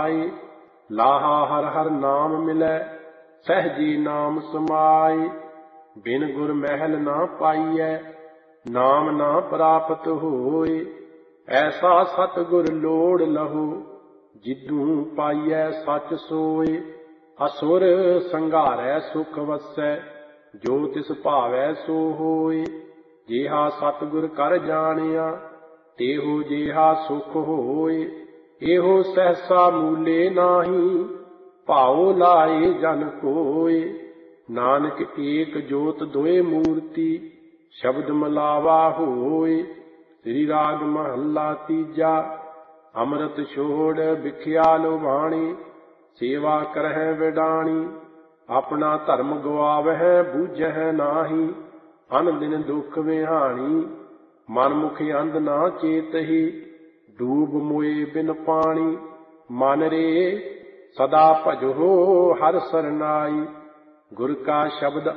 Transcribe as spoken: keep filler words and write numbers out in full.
ਜਾਏ। ਲਾਹਾ ਹਰ ਹਰ ਨਾਮ ਮਿਲੈ ਸਹਿਜੀ ਨਾਮ ਸਮਾਏ। ਬਿਨ ਗੁਰ ਮਹਿਲ ਨਾ ਪਾਈਐ ਨਾਮ ਨਾ ਪ੍ਰਾਪਤ ਹੋਏ। ਐਸਾ ਸਤਿਗੁਰ ਲੋੜ ਲਹੋ ਜਿਦੂ ਪਾਈਐ ਸਚ ਸੋਏ। ਅਸੁਰ ਸੰਘਾਰੈ ਸੁਖ ਵਸੈ ਜੋ ਤਿਸ ਭਾਵੈ ਸੋ ਹੋਏ। ਜਿਹਾ ਸਤਿਗੁਰ ਕਰ ਜਾਣਿਆ ਤੇਹੋ ਜਿਹਾ ਸੁਖ ਹੋਏ। ਇਹੋ ਸਹਸਾ ਮੂਲੇ ਨਾਹੀ ਭਾਉ ਲਾਏ ਜਨ ਕੋਏ। ਨਾਨਕ ਏਕ ਜੋਤ ਦੋਏ ਮੂਰਤੀ ਸ਼ਬਦ ਮਲਾਵਾ ਹੋਏ। ਸ੍ਰੀ ਰਾਗ ਮਹੱਲਾ ਤੀਜਾ। ਅੰਮ੍ਰਿਤ ਛੋੜ ਵਿਖਿਆ ਲੁਭਾਣੀ ਸੇਵਾ ਕਰਹਿ ਵਿਡਾਣੀ। ਆਪਣਾ ਧਰਮ ਗਵਾਵਹਿ ਬੂਝਹਿ ਨਾਹੀ ਅਨ ਦਿਨ ਦੁਖ ਵਿਹਾਣੀ। ਮਨ ਮੁਖ ਅੰਧ ਨਾ ਚੇਤਹੀ ਡੂਬ ਮੋਏ ਬਿਨ ਪਾਣੀ। ਮਨ ਰੇ ਸਦਾ ਭਜੋ ਹਰਿ ਸਰਨਾਈ ਗੁਰ ਕਾ ਸ਼ਬਦ